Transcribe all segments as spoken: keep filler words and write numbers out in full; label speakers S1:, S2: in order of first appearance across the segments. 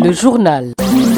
S1: Le journal.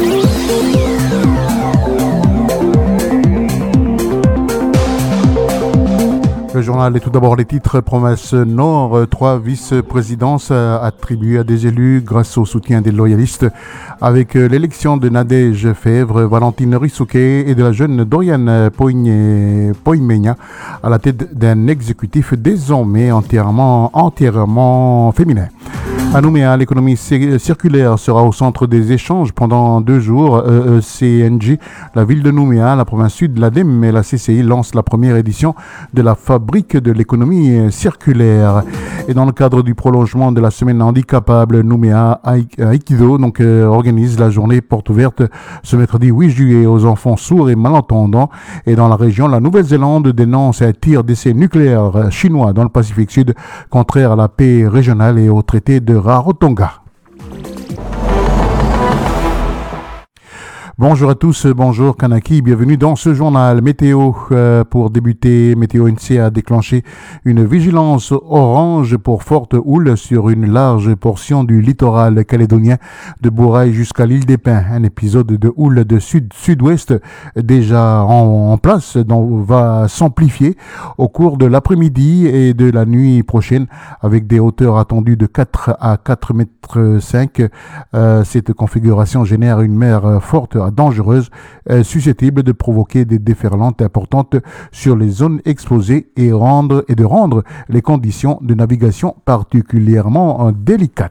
S2: Le journal et tout d'abord les titres. Promesse Nord, trois vice-présidences attribuées à des élus grâce au soutien des loyalistes avec l'élection de Nadège Fèvre, Valentine Rissouquet et de la jeune Doriane Poimenia à la tête d'un exécutif désormais entièrement, entièrement féminin. À Nouméa, l'économie circulaire sera au centre des échanges pendant deux jours. E E C N J, la ville de Nouméa, la province sud, l'A D E M et la C C I lancent la première édition de la fabrique de l'économie circulaire. Et dans le cadre du prolongement de la semaine handicapable, Nouméa Aikido donc, euh, organise la journée porte ouverte ce mercredi huit juillet aux enfants sourds et malentendants. Et dans la région, la Nouvelle-Zélande dénonce un tir d'essai nucléaire chinois dans le Pacifique Sud, contraire à la paix régionale et au traité de Rarotonga. Bonjour à tous, bonjour Kanaki, bienvenue dans ce journal météo. Euh, pour débuter, Météo N C a déclenché une vigilance orange pour forte houle sur une large portion du littoral calédonien de Bourail jusqu'à l'île des Pins. Un épisode de houle de sud-sud-ouest déjà en, en place donc va s'amplifier au cours de l'après-midi et de la nuit prochaine avec des hauteurs attendues de quatre à quatre mètres cinq. Euh, cette configuration génère une mer forte dangereuse, euh, susceptible de provoquer des déferlantes importantes sur les zones exposées et, rendre, et de rendre les conditions de navigation particulièrement euh, délicates.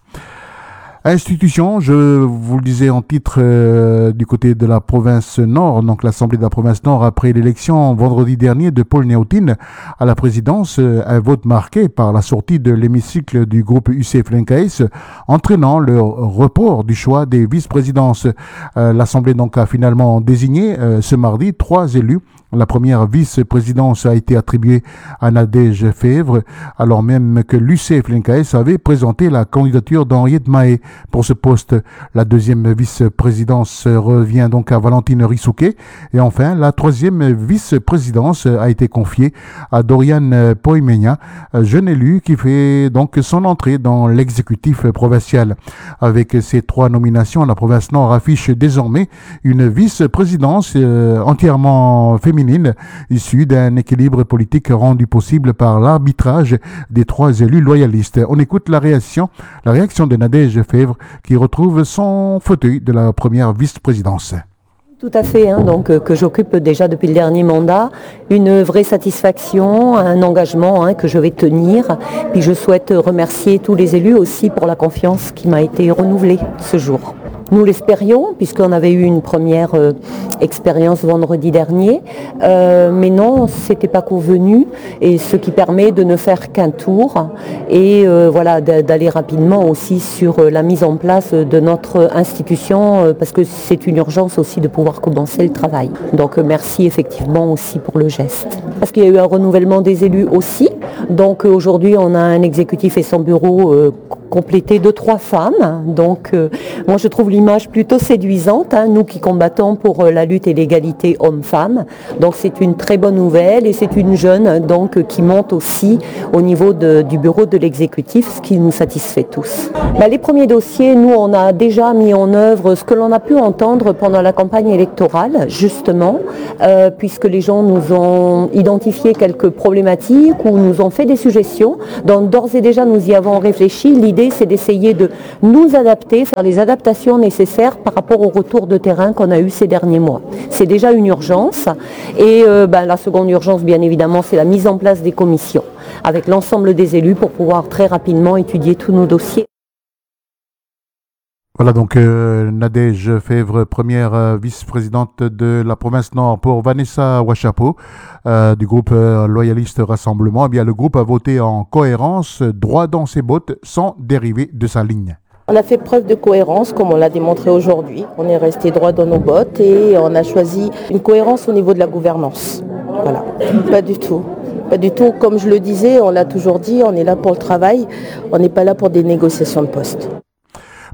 S2: Institution, je vous le disais en titre euh, du côté de la province Nord, donc l'Assemblée de la province Nord après l'élection vendredi dernier de Paul Néotine à la présidence, euh, un vote marqué par la sortie de l'hémicycle du groupe U C F Lencaïs, entraînant le report du choix des vice-présidences. Euh, L'Assemblée donc a finalement désigné euh, ce mardi trois élus. La première vice-présidence a été attribuée à Nadège Fèvre, alors même que l'U C F Lencaïs avait présenté la candidature d'Henriette Mahé pour ce poste. La deuxième vice-présidence revient donc à Valentine Rissouquet. Et enfin, la troisième vice-présidence a été confiée à Doriane Poimenia, jeune élu qui fait donc son entrée dans l'exécutif provincial. Avec ces trois nominations, la province Nord affiche désormais une vice-présidence euh, entièrement féminine, issue d'un équilibre politique rendu possible par l'arbitrage des trois élus loyalistes. On écoute la réaction, la réaction de Nadège Fèvre qui retrouve son fauteuil de la première vice-présidence.
S3: Tout à fait, hein, donc euh, que j'occupe déjà depuis le dernier mandat, une vraie satisfaction, un engagement hein, que je vais tenir. Puis je souhaite remercier tous les élus aussi pour la confiance qui m'a été renouvelée ce jour. Nous l'espérions, puisqu'on avait eu une première euh, expérience vendredi dernier, euh, mais non, c'était pas convenu, et ce qui permet de ne faire qu'un tour, et euh, voilà, d'aller rapidement aussi sur euh, la mise en place de notre institution, euh, parce que c'est une urgence aussi de pouvoir commencer le travail. Donc euh, merci effectivement aussi pour le geste. Parce qu'il y a eu un renouvellement des élus aussi, donc euh, aujourd'hui on a un exécutif et son bureau euh, complété de trois femmes, donc euh, moi je trouve l'image plutôt séduisante, hein, nous qui combattons pour euh, la lutte et l'égalité hommes-femmes, donc c'est une très bonne nouvelle et c'est une jeune donc euh, qui monte aussi au niveau de, du bureau de l'exécutif, ce qui nous satisfait tous. Ben, les premiers dossiers, nous on a déjà mis en œuvre ce que l'on a pu entendre pendant la campagne électorale, justement, euh, puisque les gens nous ont identifié quelques problématiques ou nous ont fait des suggestions, donc d'ores et déjà nous y avons réfléchi. L'idée c'est d'essayer de nous adapter, faire les adaptations nécessaires par rapport au retour de terrain qu'on a eu ces derniers mois. C'est déjà une urgence et euh, ben, la seconde urgence bien évidemment c'est la mise en place des commissions avec l'ensemble des élus pour pouvoir très rapidement étudier tous nos dossiers.
S2: Voilà donc euh, Nadège Fèvre, première euh, vice-présidente de la province Nord. Pour Vanessa Wachapo euh, du groupe euh, Loyaliste Rassemblement, eh bien, le groupe a voté en cohérence, droit dans ses bottes, sans dériver de sa ligne.
S4: On a fait preuve de cohérence comme on l'a démontré aujourd'hui. On est resté droit dans nos bottes et on a choisi une cohérence au niveau de la gouvernance. Voilà, pas du tout. Pas du tout. Comme je le disais, on l'a toujours dit, on est là pour le travail, on n'est pas là pour des négociations de poste.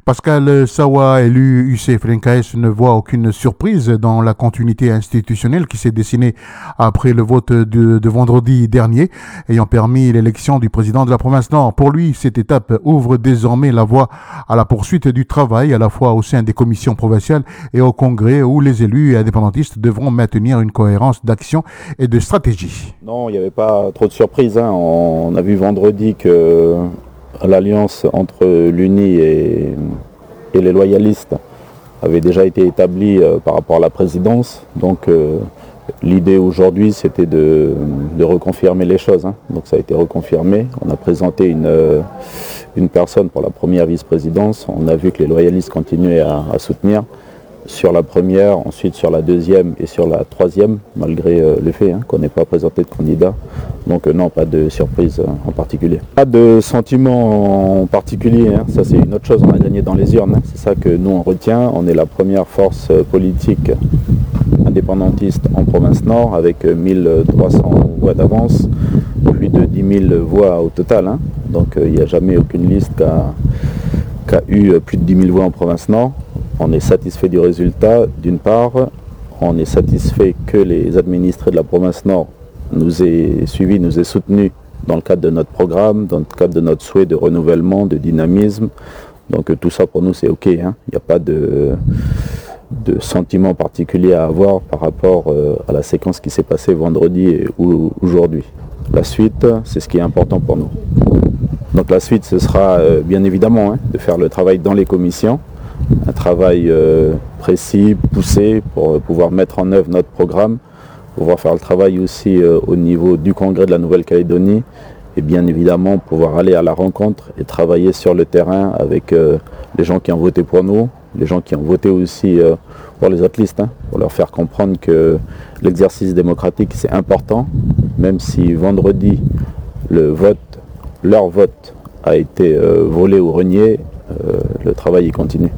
S2: Pascal Sawa, élu U C F L N K S, ne voit aucune surprise dans la continuité institutionnelle qui s'est dessinée après le vote de, de vendredi dernier, ayant permis l'élection du président de la province Nord. Pour lui, cette étape ouvre désormais la voie à la poursuite du travail, à la fois au sein des commissions provinciales et au Congrès, où les élus indépendantistes devront maintenir une cohérence d'action et de stratégie.
S1: Non, il n'y avait pas trop de surprises. Hein. On a vu vendredi que l'alliance entre l'U N I et, et les loyalistes avait déjà été établie euh, par rapport à la présidence. Donc euh, l'idée aujourd'hui, c'était de, de reconfirmer les choses. Hein. Donc ça a été reconfirmé. On a présenté une, euh, une personne pour la première vice-présidence. On a vu que les loyalistes continuaient à, à soutenir. Sur la première, ensuite sur la deuxième et sur la troisième, malgré euh, le fait hein, qu'on n'ait pas présenté de candidat. Donc euh, non, pas de surprise euh, en particulier. Pas de sentiment en particulier, hein. Ça c'est une autre chose, on a gagné dans les urnes. Hein. C'est ça que nous on retient. On est la première force euh, politique indépendantiste en province Nord avec euh, mille trois cents voix d'avance, plus de dix mille voix au total. Hein. Donc il euh, n'y a jamais aucune liste qui a, qui a eu euh, plus de dix mille voix en province Nord. On est satisfait du résultat, d'une part. On est satisfait que les administrés de la province Nord nous aient suivis, nous aient soutenus dans le cadre de notre programme, dans le cadre de notre souhait de renouvellement, de dynamisme. Donc tout ça pour nous c'est OK. Hein. Il n'y a pas de, de sentiment particulier à avoir par rapport euh, à la séquence qui s'est passée vendredi et aujourd'hui. La suite, c'est ce qui est important pour nous. Donc la suite, ce sera euh, bien évidemment hein, de faire le travail dans les commissions. Un travail euh, précis, poussé pour pouvoir mettre en œuvre notre programme, pouvoir faire le travail aussi euh, au niveau du Congrès de la Nouvelle-Calédonie et bien évidemment pouvoir aller à la rencontre et travailler sur le terrain avec euh, les gens qui ont voté pour nous, les gens qui ont voté aussi euh, pour les autres listes, hein, pour leur faire comprendre que l'exercice démocratique c'est important, même si vendredi le vote, leur vote a été euh, volé ou renié, euh, le travail y continue.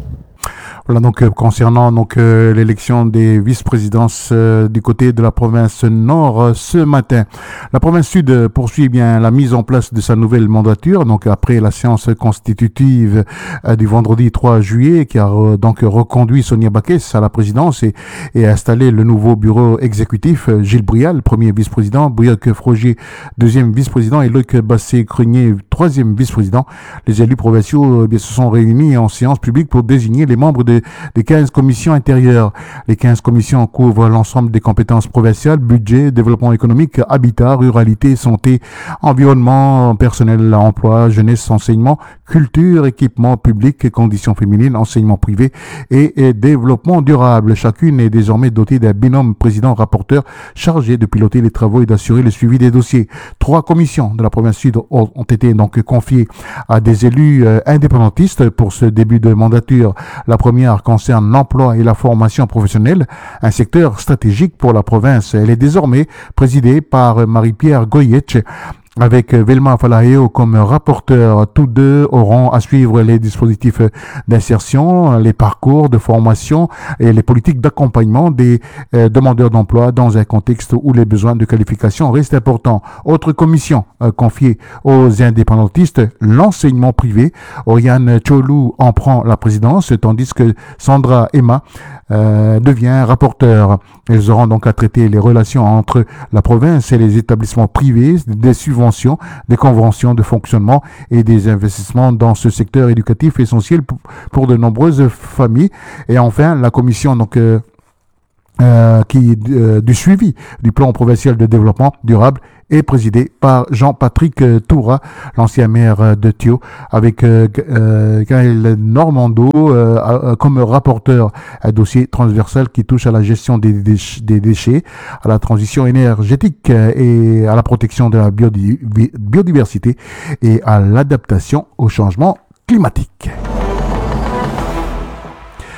S2: Voilà donc euh, concernant donc euh, l'élection des vice-présidences euh, du côté de la province Nord euh, ce matin. La province Sud euh, poursuit bien la mise en place de sa nouvelle mandature donc après la séance constitutive euh, du vendredi trois juillet qui a euh, donc reconduit Sonia Bakes à la présidence et, et installé le nouveau bureau exécutif euh, Gilles Brial, premier vice-président, Briac Frogier, deuxième vice-président et Luc Bassé-Crunier, troisième vice-président. Les élus provinciaux euh, bien, se sont réunis en séance publique pour désigner les membres de des quinze commissions intérieures. Les quinze commissions couvrent l'ensemble des compétences provinciales, budget, développement économique, habitat, ruralité, santé, environnement, personnel, emploi, jeunesse, enseignement, culture, équipement public, conditions féminines, enseignement privé et, et développement durable. Chacune est désormais dotée d'un binôme président-rapporteur chargé de piloter les travaux et d'assurer le suivi des dossiers. Trois commissions de la province Sud ont, ont été donc confiées à des élus euh, indépendantistes pour ce début de mandature. La première concerne l'emploi et la formation professionnelle, un secteur stratégique pour la province. Elle est désormais présidée par Marie-Pierre Goyetch, avec Velma Falaheo comme rapporteur. Tous deux auront à suivre les dispositifs d'insertion, les parcours de formation et les politiques d'accompagnement des euh, demandeurs d'emploi dans un contexte où les besoins de qualification restent importants. Autre commission euh, confiée aux indépendantistes, l'enseignement privé. Oriane Cholou en prend la présidence, tandis que Sandra Emma euh, devient rapporteur. Elles auront donc à traiter les relations entre la province et les établissements privés, des subventions, des conventions de fonctionnement et des investissements dans ce secteur éducatif essentiel pour, pour de nombreuses familles. Et enfin, la commission donc euh, euh, qui euh, du suivi du plan provincial de développement durable est présidée par Jean-Patrick Toura, l'ancien maire de Thio, avec euh, euh, Gaël Normando euh, euh, comme rapporteur. Un dossier transversal qui touche à la gestion des, déch- des déchets, à la transition énergétique et à la protection de la biodi- biodiversité et à l'adaptation au changement climatique.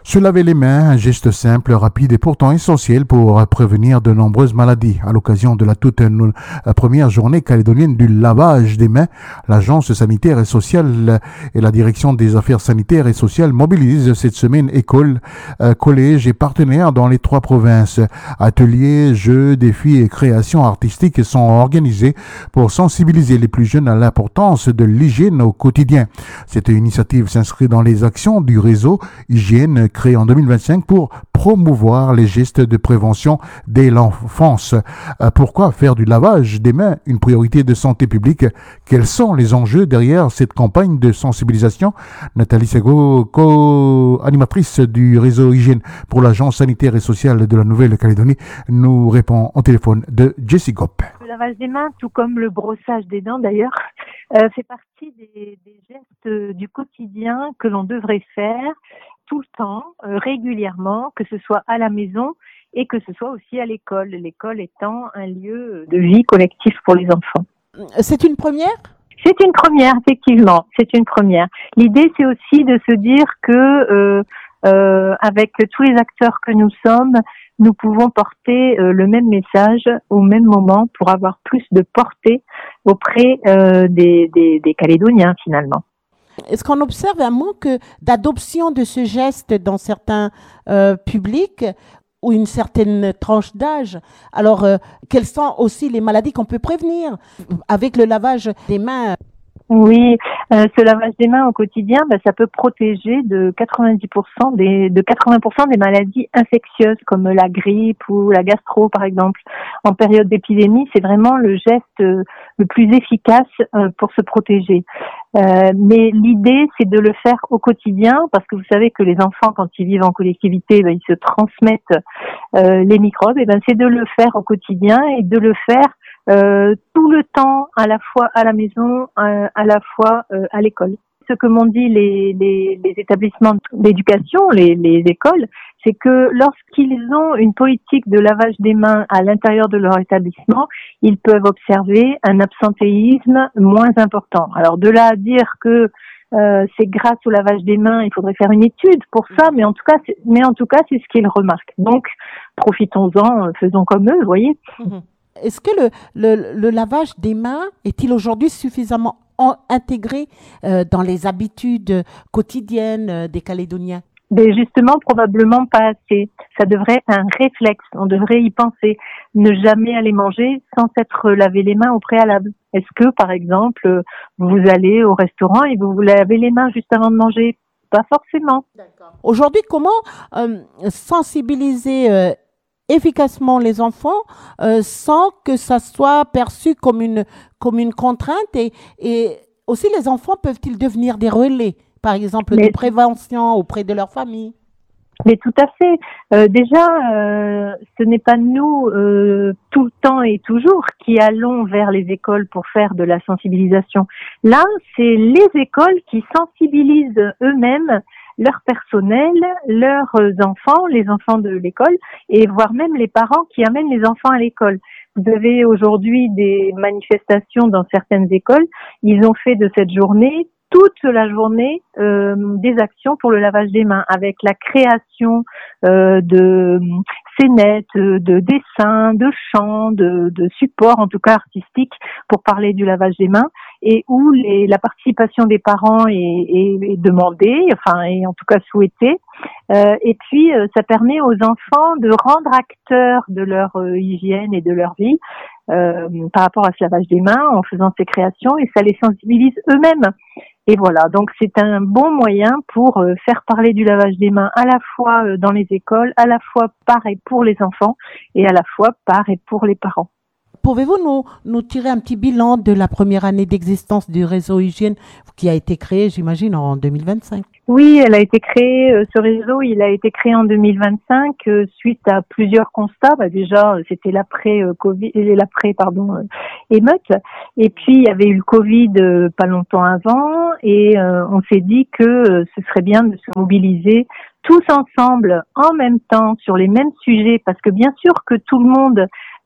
S2: Se laver les mains, un geste simple, rapide et pourtant essentiel pour prévenir de nombreuses maladies. À l'occasion de la toute première journée calédonienne du lavage des mains, l'Agence sanitaire et sociale et la Direction des affaires sanitaires et sociales mobilisent cette semaine écoles, collèges et partenaires dans les trois provinces. Ateliers, jeux, défis et créations artistiques sont organisés pour sensibiliser les plus jeunes à l'importance de l'hygiène au quotidien. Cette initiative s'inscrit dans les actions du réseau Hygiène créé en deux mille vingt-cinq pour promouvoir les gestes de prévention dès l'enfance. Euh, pourquoi faire du lavage des mains une priorité de santé publique? Quels sont les enjeux derrière cette campagne de sensibilisation? Nathalie Sego, co-animatrice du réseau Hygiène pour l'Agence sanitaire et sociale de la Nouvelle-Calédonie, nous répond au téléphone de Jessie Gop.
S5: Le lavage des mains, tout comme le brossage des dents d'ailleurs, euh, fait partie des, des gestes du quotidien que l'on devrait faire tout le temps, euh, régulièrement, que ce soit à la maison et que ce soit aussi à l'école. L'école étant un lieu de vie collectif pour les enfants.
S6: C'est une première ?
S5: C'est une première, effectivement. C'est une première. L'idée, c'est aussi de se dire que, euh, euh, avec tous les acteurs que nous sommes, nous pouvons porter euh, le même message au même moment pour avoir plus de portée auprès euh, des, des, des Calédoniens, finalement.
S6: Est-ce qu'on observe un manque d'adoption de ce geste dans certains euh, publics ou une certaine tranche d'âge? Alors, euh, quelles sont aussi les maladies qu'on peut prévenir avec le lavage des mains?
S5: Oui, euh, ce lavage des mains au quotidien, bah, ça peut protéger de quatre-vingt-dix pour cent des de quatre-vingts pour cent des maladies infectieuses comme la grippe ou la gastro par exemple. En période d'épidémie, c'est vraiment le geste euh, le plus efficace euh, pour se protéger. Euh, mais l'idée, c'est de le faire au quotidien parce que vous savez que les enfants, quand ils vivent en collectivité, bah, ils se transmettent euh, les microbes. Et ben, c'est de le faire au quotidien et de le faire Euh, tout le temps, à la fois à la maison, à, à la fois euh, à l'école. Ce que m'ont dit les, les, les établissements d'éducation, les, les écoles, c'est que lorsqu'ils ont une politique de lavage des mains à l'intérieur de leur établissement, ils peuvent observer un absentéisme moins important. Alors de là à dire que euh, c'est grâce au lavage des mains, il faudrait faire une étude pour ça, mais en tout cas, c'est, mais en tout cas, c'est ce qu'ils remarquent. Donc, profitons-en, faisons comme eux, vous voyez.
S6: Mmh. Est-ce que le, le, le lavage des mains est-il aujourd'hui suffisamment en, intégré euh, dans les habitudes quotidiennes euh, des Calédoniens?
S5: Mais justement, probablement pas assez. Ça devrait être un réflexe. On devrait y penser. Ne jamais aller manger sans s'être lavé les mains au préalable. Est-ce que, par exemple, vous allez au restaurant et vous vous lavez les mains juste avant de manger? Pas forcément.
S6: D'accord. Aujourd'hui, comment euh, sensibiliser euh, efficacement les enfants euh, sans que ça soit perçu comme une, comme une contrainte et, et aussi les enfants peuvent-ils devenir des relais, par exemple, Mais... de prévention auprès de leur famille?
S5: Mais tout à fait. Euh, déjà, euh, ce n'est pas nous euh, tout le temps et toujours qui allons vers les écoles pour faire de la sensibilisation. Là, c'est les écoles qui sensibilisent eux-mêmes leur personnel, leurs enfants, les enfants de l'école, et voire même les parents qui amènent les enfants à l'école. Vous avez aujourd'hui des manifestations dans certaines écoles. Ils ont fait de cette journée toute la journée euh, des actions pour le lavage des mains, avec la création euh, de scénettes, de dessins, de chants, de, de supports, en tout cas artistiques, pour parler du lavage des mains, et où les, la participation des parents est, est, est demandée, enfin, est en tout cas souhaitée. Euh, et puis, euh, ça permet aux enfants de rendre acteurs de leur euh, hygiène et de leur vie euh, par rapport à ce lavage des mains en faisant ces créations, et ça les sensibilise eux-mêmes. Et voilà, donc c'est un bon moyen pour euh, faire parler du lavage des mains à la fois euh, dans les écoles, à la fois par et pour les enfants, et à la fois par et pour les parents.
S6: Pouvez-vous nous, nous tirer un petit bilan de la première année d'existence du réseau Hygiène qui a été créé, j'imagine, en deux mille vingt-cinq?
S5: Oui, elle a été créée, euh, ce réseau, il a été créé en deux mille vingt-cinq euh, suite à plusieurs constats. Bah, déjà, c'était l'après euh, Covid, l'après pardon euh, émeute, et puis il y avait eu le Covid euh, pas longtemps avant, et euh, on s'est dit que euh, ce serait bien de se mobiliser tous ensemble en même temps sur les mêmes sujets, parce que bien sûr que tout le monde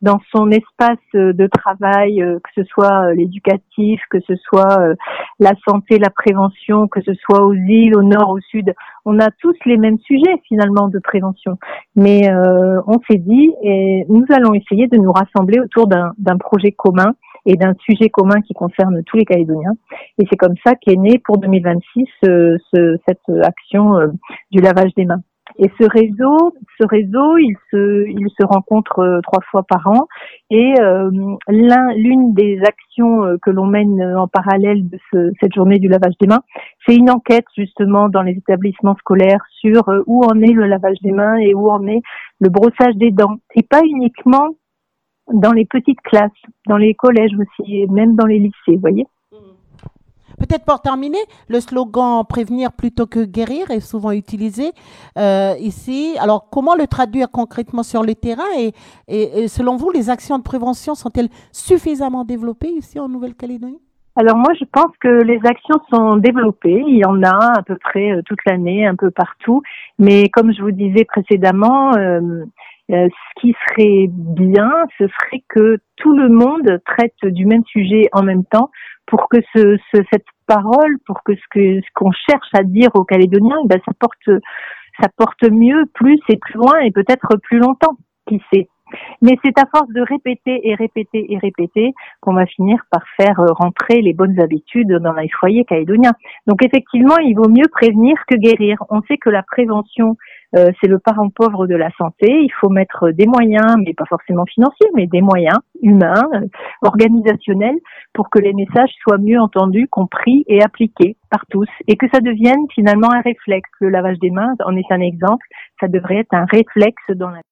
S5: dans son espace de travail, que ce soit l'éducatif, que ce soit la santé, la prévention, que ce soit aux îles, au nord, au sud. On a tous les mêmes sujets finalement de prévention. Mais euh, on s'est dit, et nous allons essayer de nous rassembler autour d'un, d'un projet commun et d'un sujet commun qui concerne tous les Calédoniens. Et c'est comme ça qu'est née pour deux mille vingt-six euh, ce, cette action euh, du lavage des mains. Et ce réseau, ce réseau, il se, il se rencontre euh, trois fois par an. Et euh, l'un, l'une des actions euh, que l'on mène en parallèle de ce, cette journée du lavage des mains, c'est une enquête justement dans les établissements scolaires sur euh, où en est le lavage des mains et où en est le brossage des dents. Et pas uniquement dans les petites classes, dans les collèges aussi, et même dans les lycées, vous voyez.
S6: Peut-être pour terminer, le slogan « Prévenir plutôt que guérir » est souvent utilisé euh, ici. Alors, comment le traduire concrètement sur le terrain et, et, et selon vous, les actions de prévention sont-elles suffisamment développées ici en Nouvelle-Calédonie?
S5: Alors moi, je pense que les actions sont développées. Il y en a à peu près toute l'année, un peu partout. Mais comme je vous disais précédemment, euh, euh, ce qui serait bien, ce serait que tout le monde traite du même sujet en même temps pour que ce, ce, cette parole, pour que ce, que ce qu'on cherche à dire aux Calédoniens, ben, ça porte, ça porte mieux, plus et plus loin et peut-être plus longtemps, qui sait. Mais c'est à force de répéter et répéter et répéter qu'on va finir par faire rentrer les bonnes habitudes dans les foyers calédoniens. Donc effectivement, il vaut mieux prévenir que guérir. On sait que la prévention, euh, c'est le parent pauvre de la santé. Il faut mettre des moyens, mais pas forcément financiers, mais des moyens humains, euh, organisationnels, pour que les messages soient mieux entendus, compris et appliqués par tous. Et que ça devienne finalement un réflexe. Le lavage des mains en est un exemple. Ça devrait être un réflexe dans la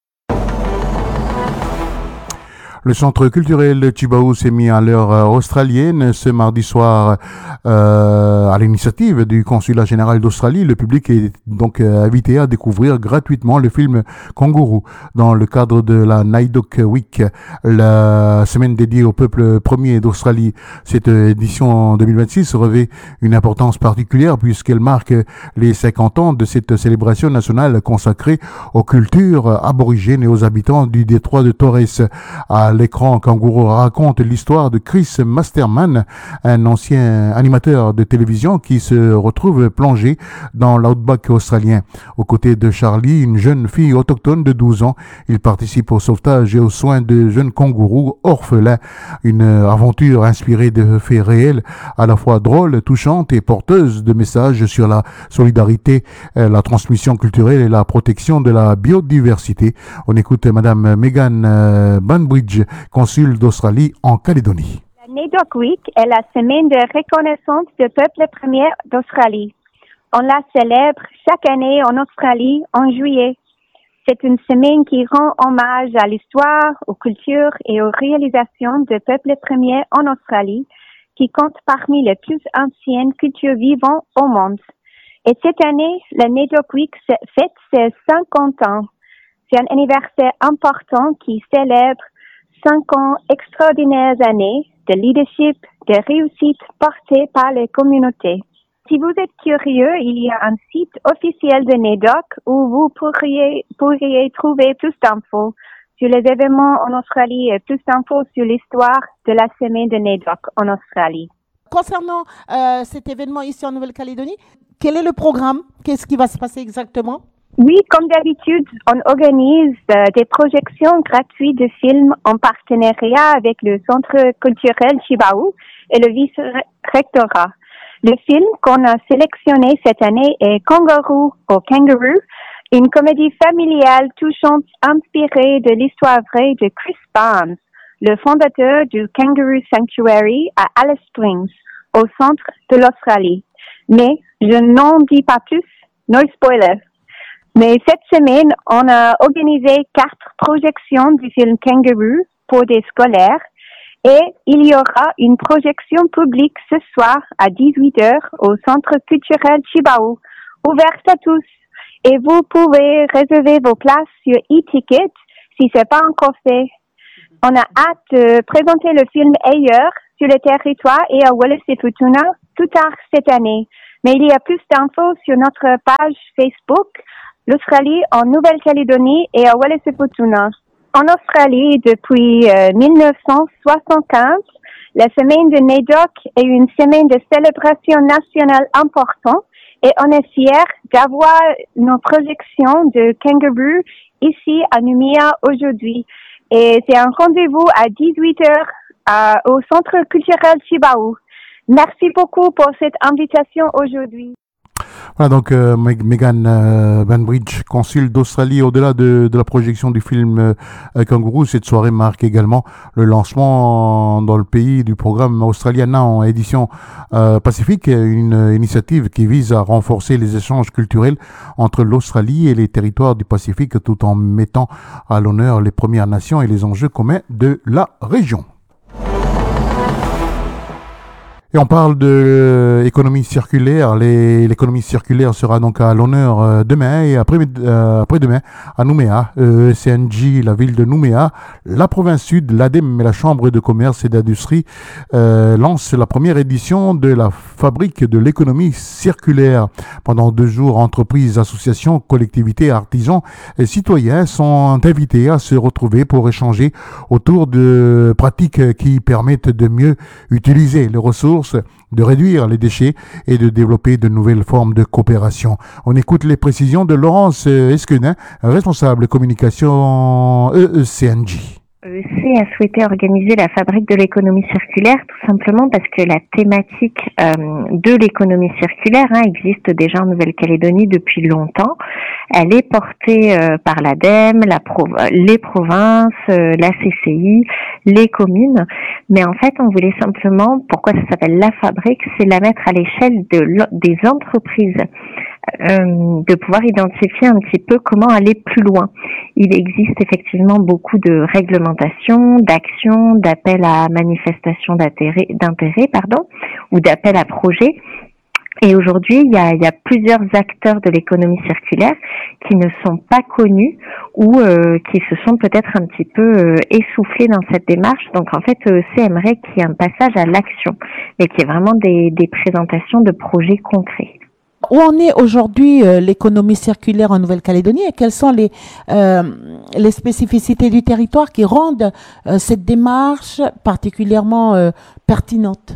S2: Le centre culturel Tjibaou s'est mis à l'heure australienne ce mardi soir euh, à l'initiative du consulat général d'Australie. Le public est donc invité à découvrir gratuitement le film Kangourou dans le cadre de la Naydock Week, la semaine dédiée au peuple premier d'Australie. Cette édition deux mille vingt-six revêt une importance particulière puisqu'elle marque les cinquante ans de cette célébration nationale consacrée aux cultures aborigènes et aux habitants du détroit de Torres. À l'écran, Kangourou raconte l'histoire de Chris Masterman, un ancien animateur de télévision qui se retrouve plongé dans l'outback australien. Aux côtés de Charlie, une jeune fille autochtone de douze ans, il participe au sauvetage et aux soins de jeunes kangourous orphelins. Une aventure inspirée de faits réels, à la fois drôle, touchante et porteuse de messages sur la solidarité, la transmission culturelle et la protection de la biodiversité. On écoute Madame Megan Banbridge, consul d'Australie en Calédonie.
S7: La Naydock Week est la semaine de reconnaissance du peuple premier d'Australie. On la célèbre chaque année en Australie en juillet. C'est une semaine qui rend hommage à l'histoire, aux cultures et aux réalisations du peuple premier en Australie, qui compte parmi les plus anciennes cultures vivantes au monde. Et cette année, la Naydock Week fête ses cinquante ans. C'est un anniversaire important qui célèbre cinq ans extraordinaires années de leadership, de réussite portée par les communautés. Si vous êtes curieux, il y a un site officiel de Naydock où vous pourriez, pourriez trouver plus d'infos sur les événements en Australie et plus d'infos sur l'histoire de la semaine de Naydock en Australie.
S6: Concernant euh, cet événement ici en Nouvelle-Calédonie, quel est le programme? Qu'est-ce qui va se passer exactement?
S7: Oui, comme d'habitude, on organise euh, des projections gratuites de films en partenariat avec le Centre culturel Tjibaou et le vice-rectorat. Le film qu'on a sélectionné cette année est Kangaroo au Kangaroo, une comédie familiale touchante inspirée de l'histoire vraie de Chris Barnes, le fondateur du Kangaroo Sanctuary à Alice Springs, au centre de l'Australie. Mais je n'en dis pas plus, no spoiler. Mais cette semaine, on a organisé quatre projections du film Kangaroo pour des scolaires et il y aura une projection publique ce soir à dix-huit heures au Centre culturel Tjibaou, ouverte à tous. Et vous pouvez réserver vos places sur e-ticket si c'est pas encore fait. On a hâte de présenter le film ailleurs sur le territoire et à Wallis et Futuna plus tard cette année. Mais il y a plus d'infos sur notre page Facebook, l'Australie en Nouvelle-Calédonie et à Wallis et Futuna. En Australie, depuis euh, mille neuf cent soixante-quinze, la semaine de Naydock est une semaine de célébration nationale importante et on est fiers d'avoir nos projections de kangourous ici à Nouméa aujourd'hui. Et c'est un rendez-vous à dix-huit heures au Centre culturel Chibaou. Merci beaucoup pour cette invitation aujourd'hui.
S2: Voilà donc euh, Megan euh, Banbridge, consul d'Australie. Au-delà de, de la projection du film euh, Kangourou, cette soirée marque également le lancement dans le pays du programme Australiana en édition euh, Pacifique, une initiative qui vise à renforcer les échanges culturels entre l'Australie et les territoires du Pacifique tout en mettant à l'honneur les Premières Nations et les enjeux communs de la région. Et on parle de l'économie circulaire. Les, l'économie circulaire sera donc à l'honneur euh, demain et après, euh, après-demain à Nouméa. E C N J, la ville de Nouméa, la province sud, l'A D E M et la Chambre de commerce et d'industrie euh, lancent la première édition de la fabrique de l'économie circulaire. Pendant deux jours, entreprises, associations, collectivités, artisans et citoyens sont invités à se retrouver pour échanger autour de pratiques qui permettent de mieux utiliser les ressources, de réduire les déchets et de développer de nouvelles formes de coopération. On écoute les précisions de Laurence Esquenin, responsable communication E E C N J.
S8: E E C a souhaité organiser la fabrique de l'économie circulaire tout simplement parce que la thématique euh, de l'économie circulaire hein, existe déjà en Nouvelle-Calédonie depuis longtemps. Elle est portée euh, par l'A D E M, la prov- les provinces, euh, la C C I, les communes. Mais en fait, on voulait simplement, pourquoi ça s'appelle la fabrique, c'est la mettre à l'échelle de, des entreprises. Euh, de pouvoir identifier un petit peu comment aller plus loin. Il existe effectivement beaucoup de réglementations, d'actions, d'appels à manifestation d'intérêt, d'intérêt pardon, ou d'appels à projets. Et aujourd'hui, il y a, il y a plusieurs acteurs de l'économie circulaire qui ne sont pas connus ou euh, qui se sont peut-être un petit peu euh, essoufflés dans cette démarche. Donc en fait, E E C aimerait qu'il y ait un passage à l'action, mais qu'il y ait vraiment des, des présentations de projets concrets.
S6: Où en est aujourd'hui euh, l'économie circulaire en Nouvelle-Calédonie et quelles sont les, euh, les spécificités du territoire qui rendent euh, cette démarche particulièrement euh, pertinente?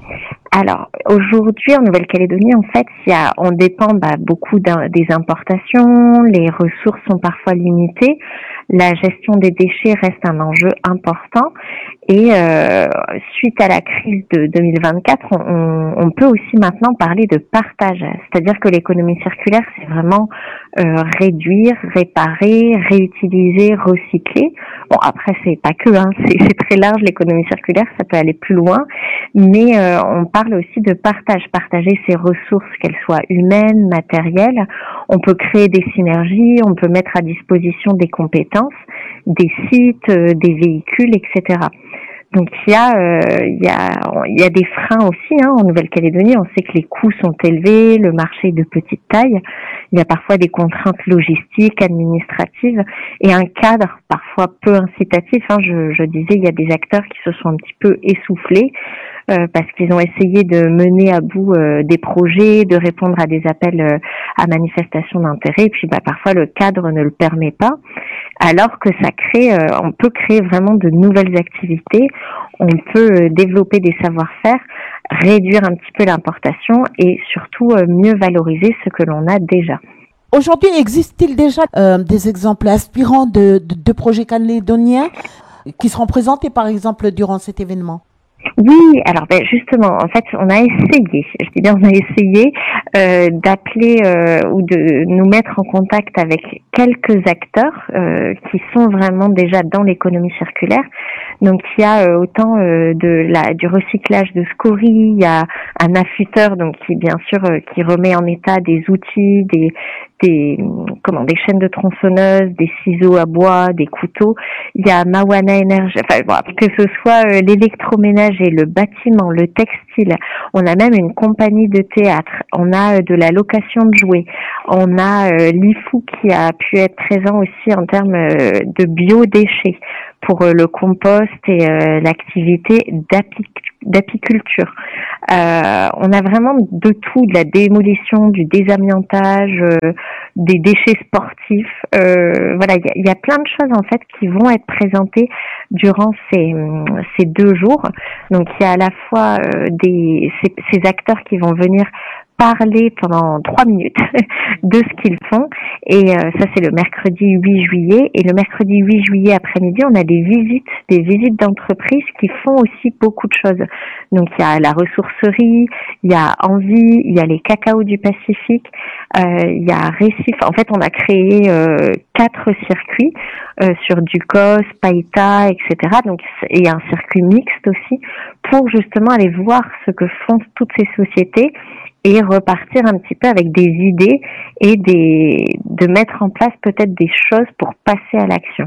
S8: Alors, aujourd'hui, en Nouvelle-Calédonie, en fait, il y a, on dépend bah, beaucoup des importations, les ressources sont parfois limitées, la gestion des déchets reste un enjeu important et euh, suite à la crise de deux mille vingt-quatre, on, on peut aussi maintenant parler de partage, c'est-à-dire que l'économie circulaire, c'est vraiment euh, réduire, réparer, réutiliser, recycler. Bon, après, c'est pas que, hein, c'est, c'est très large l'économie circulaire, ça peut aller plus loin, mais euh, on parle aussi de partage, partager ses ressources, qu'elles soient humaines, matérielles. On peut créer des synergies, on peut mettre à disposition des compétences, des sites, euh, des véhicules, et cetera. Donc il y a, euh, il y a, il y a des freins aussi hein, en Nouvelle-Calédonie. On sait que les coûts sont élevés, le marché est de petite taille. Il y a parfois des contraintes logistiques, administratives et un cadre parfois peu incitatif. Hein. Je, je disais, il y a des acteurs qui se sont un petit peu essoufflés euh, parce qu'ils ont essayé de mener à bout euh, des projets, de répondre à des appels euh, à manifestation d'intérêt. Et puis bah, parfois le cadre ne le permet pas. Alors que ça crée, euh, on peut créer vraiment de nouvelles activités, on peut euh, développer des savoir-faire, réduire un petit peu l'importation et surtout euh, mieux valoriser ce que l'on a déjà.
S6: Aujourd'hui, existe-t-il déjà euh, des exemples inspirants de, de, de projets calédoniens qui seront présentés par exemple durant cet événement ?
S8: Oui, alors ben justement, en fait, on a essayé, je dis bien on a essayé euh, d'appeler euh, ou de nous mettre en contact avec quelques acteurs euh, qui sont vraiment déjà dans l'économie circulaire. Donc il y a euh, autant euh, de la du recyclage de scories, il y a un affûteur donc qui bien sûr euh, qui remet en état des outils, des des comment des chaînes de tronçonneuses, des ciseaux à bois, des couteaux. Il y a Mawana Energy, enfin bon, que ce soit euh, l'électroménager, le bâtiment, le textile. On a même une compagnie de théâtre. On a euh, de la location de jouets. On a euh, l'I F O qui a pu être présent aussi en termes euh, de biodéchets pour euh, le compost et euh, l'activité d'apiculture. Euh, on a vraiment de tout, de la démolition, du désamiantage, euh, des déchets sportifs. Euh, voilà, il y a, y a plein de choses en fait qui vont être présentées durant ces, ces deux jours. Donc il y a à la fois euh, des ces, ces acteurs qui vont venir parler pendant trois minutes de ce qu'ils font, et euh, ça c'est le mercredi huit juillet, et le mercredi huit juillet après-midi on a des visites des visites d'entreprises qui font aussi beaucoup de choses. Donc il y a la ressourcerie, il y a Envie, il y a les cacaos du Pacifique, euh, il y a Récif. En fait on a créé euh, quatre circuits euh, sur Ducos, Païta, et cetera. Donc il y a un circuit mixte aussi pour justement aller voir ce que font toutes ces sociétés et repartir un petit peu avec des idées et des, de mettre en place peut-être des choses pour passer à l'action.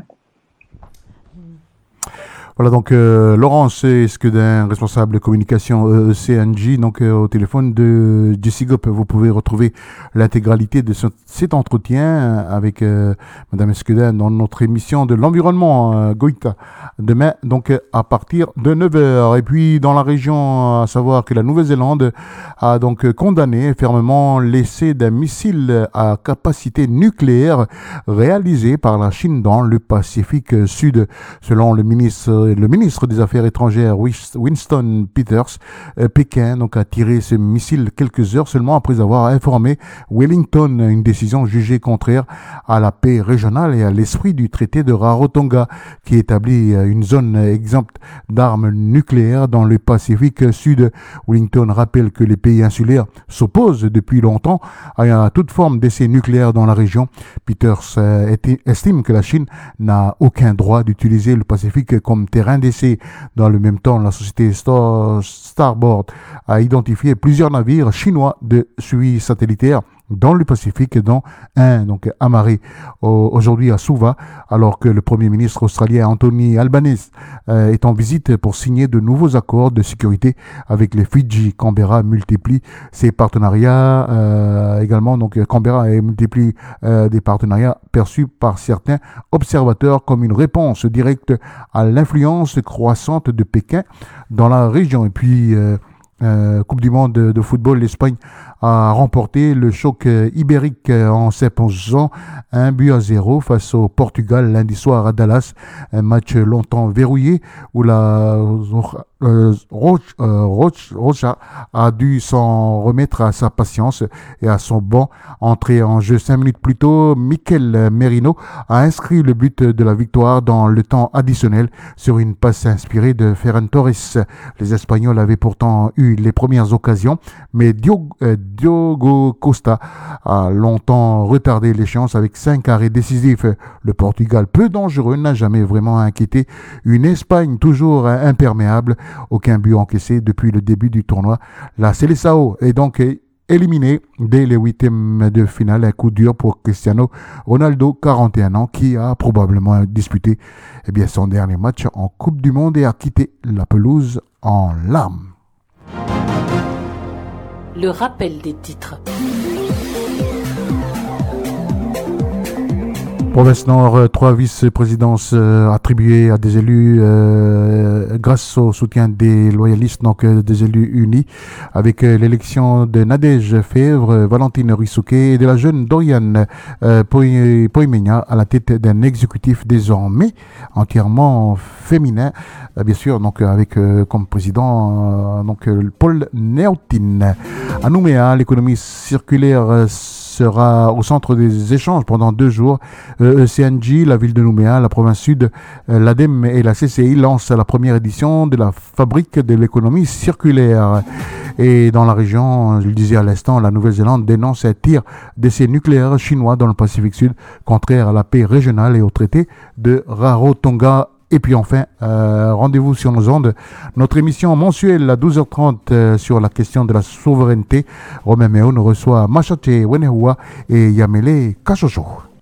S2: Voilà, donc euh, Laurence Esquedin, responsable communication euh, C N J, donc euh, au téléphone de Jessigop. Vous pouvez retrouver l'intégralité de ce, cet entretien avec euh, Madame Esquedin dans notre émission de l'environnement euh, Goïta demain, donc euh, à partir de neuf heures. Et puis dans la région, à savoir que la Nouvelle-Zélande a donc euh, condamné fermement l'essai d'un missile à capacité nucléaire réalisé par la Chine dans le Pacifique Sud, selon le ministre Le ministre des Affaires étrangères Winston Peters. euh, Pékin donc a tiré ce missile quelques heures seulement après avoir informé Wellington, une décision jugée contraire à la paix régionale et à l'esprit du traité de Rarotonga qui établit une zone exempte d'armes nucléaires dans le Pacifique Sud. Wellington rappelle que les pays insulaires s'opposent depuis longtemps à toute forme d'essai nucléaire dans la région. Peters euh, estime que la Chine n'a aucun droit d'utiliser le Pacifique comme terrain d'essai. Dans le même temps, la société Star, Starboard a identifié plusieurs navires chinois de suivi satellitaire dans le Pacifique, dont un donc amarré aujourd'hui à Suva, alors que le Premier ministre australien Anthony Albanese euh, est en visite pour signer de nouveaux accords de sécurité avec les Fidji. Canberra multiplie ses partenariats euh, également, donc Canberra multiplie euh, des partenariats perçus par certains observateurs comme une réponse directe à l'influence croissante de Pékin dans la région. Et puis euh, Euh, Coupe du monde de, de football, l'Espagne a remporté le choc euh, ibérique euh, en s'imposant un but à zéro face au Portugal lundi soir à Dallas. Un match longtemps verrouillé où la euh, Rocha, euh, Rocha, Rocha a dû s'en remettre à sa patience et à son banc. Entré en jeu cinq minutes plus tôt, Mikel Merino a inscrit le but de la victoire dans le temps additionnel sur une passe inspirée de Ferran Torres. Les Espagnols avaient pourtant eu les premières occasions, mais Diogo, euh, Diogo Costa a longtemps retardé l'échéance avec cinq arrêts décisifs. Le Portugal, peu dangereux, n'a jamais vraiment inquiété une Espagne toujours imperméable. Aucun but encaissé depuis le début du tournoi. La Seleção est donc éliminé dès les huitièmes de finale. Un coup dur pour Cristiano Ronaldo, quarante et un ans, qui a probablement disputé eh bien, son dernier match en Coupe du Monde et a quitté la pelouse en larmes.
S9: Le rappel des titres.
S2: Province Nord, trois vice-présidences euh, attribuées à des élus euh, grâce au soutien des loyalistes, donc euh, des élus unis, avec euh, l'élection de Nadège Fèvre, Valentine Ruissouquet et de la jeune Doriane euh, Poimenia à la tête d'un exécutif désormais entièrement féminin, euh, bien sûr, donc avec euh, comme président euh, donc euh, Paul Néautine. À Nouméa, l'économie circulaire euh, sera au centre des échanges pendant deux jours. Euh, C N J, la ville de Nouméa, la province sud, euh, l'A D E M et la C C I lancent la première édition de la fabrique de l'économie circulaire. Et dans la région, je le disais à l'instant, la Nouvelle-Zélande dénonce un tir d'essais nucléaires chinois dans le Pacifique Sud, contraire à la paix régionale et au traité de Rarotonga. Et puis enfin, euh, rendez-vous sur nos ondes, notre émission mensuelle à douze heures trente euh, sur la question de la souveraineté. Romain Méon reçoit Machate Wenehua et Yamele Kachocho.